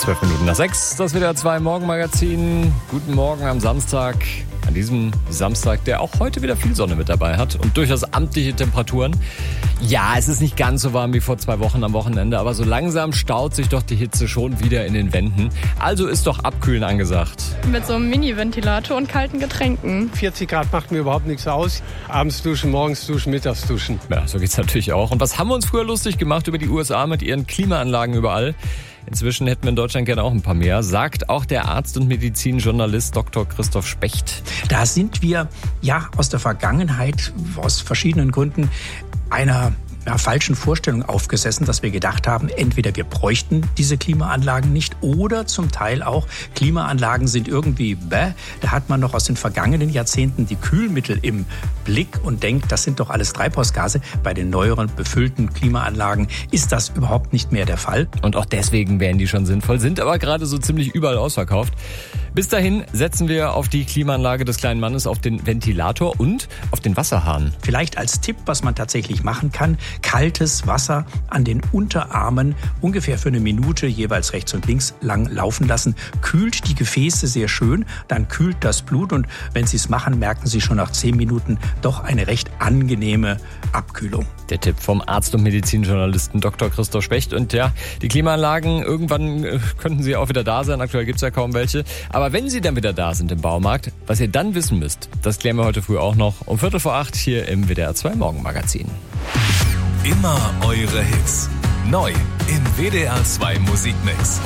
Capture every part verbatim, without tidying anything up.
Zwölf Minuten nach sechs, das W D R zwei Morgenmagazin. Guten Morgen am Samstag. An diesem Samstag, der auch heute wieder viel Sonne mit dabei hat und durchaus amtliche Temperaturen. Ja, es ist nicht ganz so warm wie vor zwei Wochen am Wochenende, aber so langsam staut sich doch die Hitze schon wieder in den Wänden. Also ist doch Abkühlen angesagt. Mit so einem Mini-Ventilator und kalten Getränken. vierzig Grad macht mir überhaupt nichts aus. Abends duschen, morgens duschen, mittags duschen. Ja, so geht's natürlich auch. Und was haben wir uns früher lustig gemacht über die U S A mit ihren Klimaanlagen überall? Inzwischen hätten wir in Deutschland gerne auch ein paar mehr, sagt auch der Arzt und Medizinjournalist Doktor Christoph Specht. Da sind wir ja aus der Vergangenheit aus verschiedenen Gründen einer ja, falschen Vorstellung aufgesessen, dass wir gedacht haben, entweder wir bräuchten diese Klimaanlagen nicht oder zum Teil auch Klimaanlagen sind irgendwie bäh. Da hat man noch aus den vergangenen Jahrzehnten die Kühlmittel im Blick und denkt, das sind doch alles Treibhausgase. Bei den neueren befüllten Klimaanlagen ist das überhaupt nicht mehr der Fall. Und auch deswegen wären die schon sinnvoll, sind aber gerade so ziemlich überall ausverkauft. Bis dahin setzen wir auf die Klimaanlage des kleinen Mannes, auf den Ventilator und auf den Wasserhahn. Vielleicht als Tipp, was man tatsächlich machen kann, kaltes Wasser an den Unterarmen ungefähr für eine Minute jeweils rechts und links lang laufen lassen. Kühlt die Gefäße sehr schön, dann kühlt das Blut und wenn Sie es machen, merken Sie schon nach zehn Minuten doch eine recht angenehme Abkühlung. Der Tipp vom Arzt und Medizinjournalisten Doktor Christoph Specht. Und ja, die Klimaanlagen, irgendwann äh, könnten sie auch wieder da sein. Aktuell gibt es ja kaum welche. Aber wenn sie dann wieder da sind im Baumarkt, was ihr dann wissen müsst, das klären wir heute früh auch noch um Viertel vor acht hier im W D R zwei Morgenmagazin. Immer eure Hits. Neu im W D R zwei Musikmix.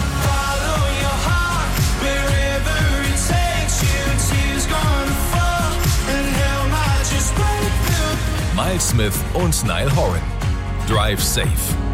Miles Smith und Niall Horan. Drive Safe.